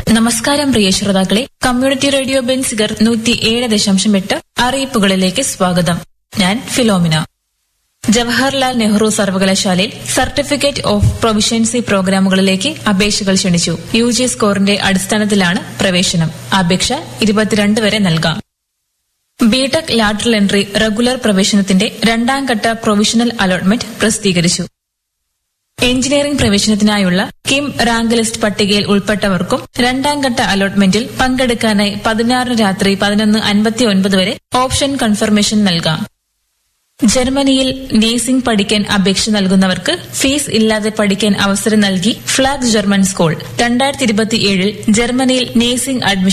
നമസ്കാരം പ്രിയ ശ്രോതാക്കളെ, community radio Benziger 107.8 അറിയിപ്പുകളിലേക്ക് സ്വാഗതം. ഞാൻ ഫിലോമിന. ജവഹർലാൽ നെഹ്റു സർവകലാശാലയിൽ സർട്ടിഫിക്കറ്റ് ഓഫ് പ്രൊവിഷ്യൻസി പ്രോഗ്രാമുകളിലേക്ക് അപേക്ഷകൾ ക്ഷണിച്ചു. UG സ്കോറിന്റെ അടിസ്ഥാനത്തിലാണ് പ്രവേശനം. അപേക്ഷ 22 വരെ നൽകാം. ബിടെക് ലാറ്ററൽ എൻട്രി റെഗുലർ പ്രവേശനത്തിന്റെ 2ാം ഘട്ട പ്രൊവിഷണൽ അലോട്ട്മെന്റ് പ്രസിദ്ധീകരിച്ചു. എഞ്ചിനീയറിംഗ് പ്രവേശനത്തിനായുള്ള കിം റാങ്ക് ലിസ്റ്റ് പട്ടികയിൽ ഉൾപ്പെട്ടവർക്കും 2ാം ഘട്ട അലോട്ട്മെന്റിൽ പങ്കെടുക്കാനായി 16 രാത്രി 11:59 വരെ ഓപ്ഷൻ കൺഫർമേഷൻ നൽകാം. ജർമ്മനിയിൽ നേഴ്സിംഗ് പഠിക്കാൻ അപേക്ഷ നൽകുന്നവർക്ക് ഫീസ് ഇല്ലാതെ പഠിക്കാൻ അവസരം നൽകി ഫ്ലാഗ് ജർമ്മൻ സ്കൂൾ 2027 ജർമ്മനിയിൽ നേഴ്സിംഗ് അഡ്മിഷൻ